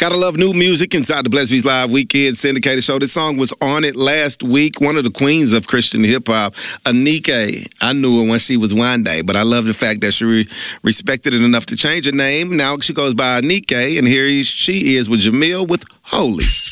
Gotta love new music inside the Blessed Beats Live Weekend Syndicated Show. This song was on it last week. One of the queens of Christian hip-hop, Anike. I knew her when she was Wande, but I love the fact that she respected it enough to change her name. Now she goes by Anike, and here she is with Jamil with Holy.